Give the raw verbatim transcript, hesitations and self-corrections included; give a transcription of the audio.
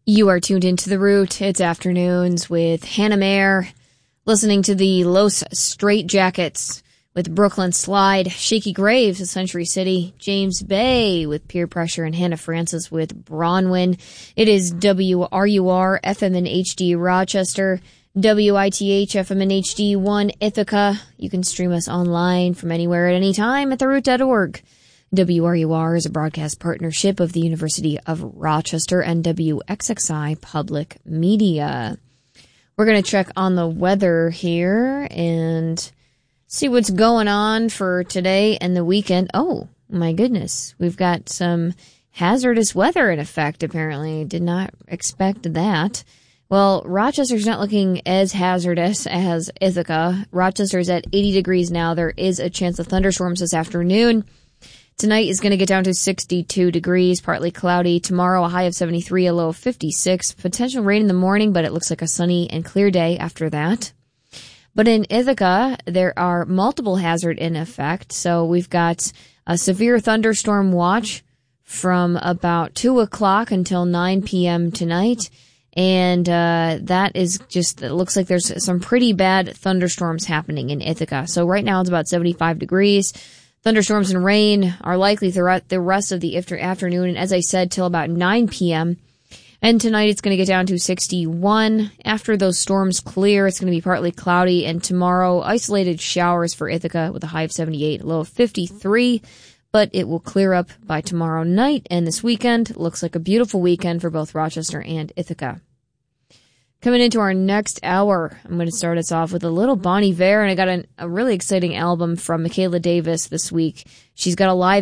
You are tuned into The Root. It's afternoons with Hannah Mayer, listening to the Los Straight Jackets with Brooklyn Slide, Shaky Graves with Century City, James Bay with Peer Pressure, and Hannah Francis with Bronwyn. It is W R U R F M and H D Rochester, W I T H F M and H D one Ithaca. You can stream us online from anywhere at any time at the root dot org. W R U R is a broadcast partnership of the University of Rochester and W X X I Public Media. We're going to check on the weather here and see what's going on for today and the weekend. Oh, my goodness. We've got some hazardous weather in effect, apparently. Did not expect that. Well, Rochester's not looking as hazardous as Ithaca. Rochester's at eighty degrees now. There is a chance of thunderstorms this afternoon. Tonight is going to get down to sixty-two degrees, partly cloudy. Tomorrow, a high of seventy-three, a low of fifty-six. Potential rain in the morning, but it looks like a sunny and clear day after that. But in Ithaca, there are multiple hazards in effect. So we've got a severe thunderstorm watch from about two o'clock until nine p.m. tonight. And uh that is just, it looks like there's some pretty bad thunderstorms happening in Ithaca. So right now it's about seventy-five degrees. Thunderstorms and rain are likely throughout the rest of the afternoon, and as I said, till about nine p.m. And tonight it's going to get down to sixty-one. After those storms clear, it's going to be partly cloudy, and tomorrow, isolated showers for Ithaca with a high of seventy-eight, low of fifty-three. But it will clear up by tomorrow night, and this weekend looks like a beautiful weekend for both Rochester and Ithaca. Coming into our next hour, I'm going to start us off with a little Bon Iver, and I got an, a really exciting album from Michaela Davis this week. She's got a live